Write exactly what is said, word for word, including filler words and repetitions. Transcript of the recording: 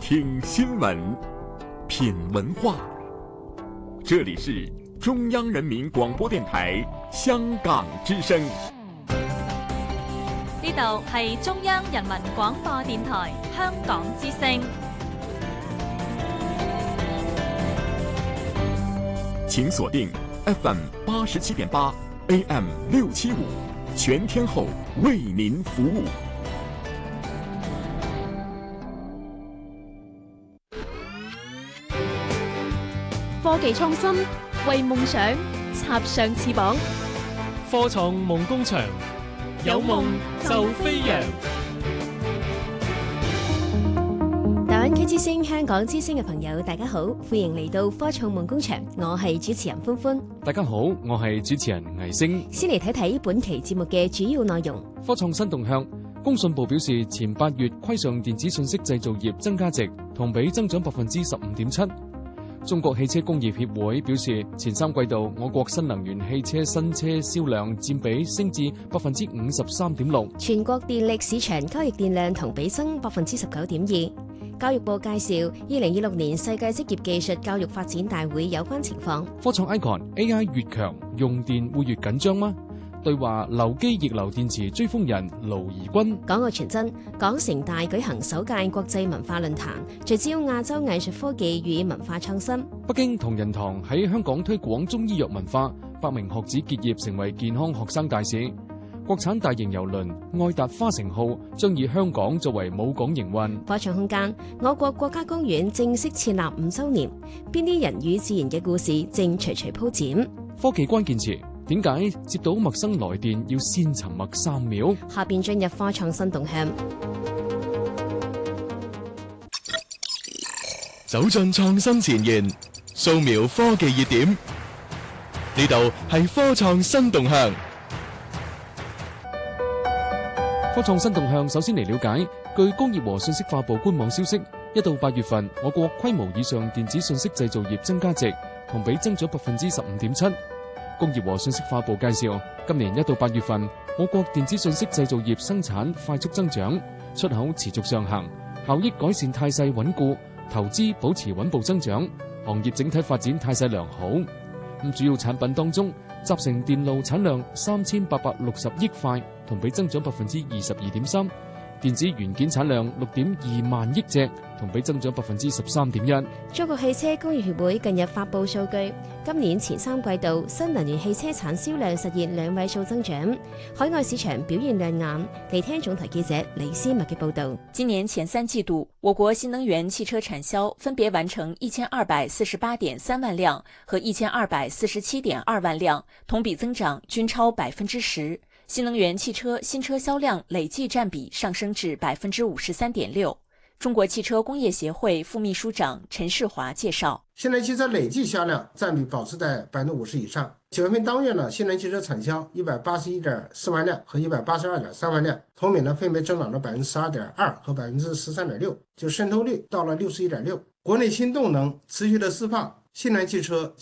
听新闻，品文化。这里是中央人民广播电台香港之聲。 呢度係中央人民廣播電台香港之聲。 請鎖定 F M 八十七點八 A M 六七五，全天候為您服務。 科技創新，為夢想插上翅膀。 科創夢工場，有夢就飛揚。 大灣區之聲、香港之聲嘅朋友，大家好，歡迎嚟到科創夢工場，我係主持人歡歡。 大家好，我係主持人魏星。 先嚟睇睇本期節目嘅主要內容。 科創新動向，工信部表示，前八月規上電子信息製造業增加值同比增長百分之十五點七。中國汽車工業協會表示，前三季度我國新能源汽車新車銷量佔比升至百分之五十三點六。 全國電力市場交易電量同比增百分之十九點二。教育部介紹二零二六年世界職業技術教育發展大會有關情況。 科創 Icon A I 越強，用電會越緊張嗎？對話流機逆流電池追風人盧怡君。 港澳傳真，港城大舉行首屆國際文化論壇，聚焦亞洲藝術科技與文化創新。 北京同仁堂喺香港推廣中醫藥文化，百名學子結業成為健康學生大使。國產大型郵輪愛達花城號將以香港作為母港營運。 科創空間，我國國家公園正式設立五週年，邊啲人與自然嘅故事正徐徐鋪展。 科技關鍵詞，點解接到陌生來電要先沉默三秒？ 下邊進入科創新動向， 走進創新前沿，掃描科技熱點。呢度係科創新動向。 科創新動向，首先嚟了解，據工業和信息化部官網消息，一到八月份，我國規模以上電子信息製造業增加值同比增長百分之十五點七。工業和信息化部介紹，今年一到八月份，我國電子信息製造業生產快速增長，出口持續上行，效益改善態勢穩固，投資保持穩步增長，行業整體發展態勢良好。咁主要產品當中，集成電路產量三千八百六十億塊，同比增長百分之二十二點三；電子元件產量六點二萬億隻，同比增長百分之十三點一。 中國汽車工業協會近日發布數據，今年前三季度新能源汽車產銷量實現兩位數增長，海外市場表現亮眼。嚟聽總台記者李思密嘅報道。 今年前三季度，我國新能源汽車產銷分別完成一千二百四十八點三萬輛和一千二百四十七點二萬輛，同比增長均超百分之十。新能源汽車新車銷量累計佔比上升至百分之五十三點六。中國汽車工業協會副秘書長陳世華介紹， 新能源汽車累計銷量佔比保持在百分之五十以上。九月份當月呢，新能源汽車產銷一百八十一點四萬輛和一百八十二點三萬輛，同比呢分別增長了百分之十二點二和百分之十三點六，就滲透率到了六十一點六。國內新動能持續的釋放，新能源汽車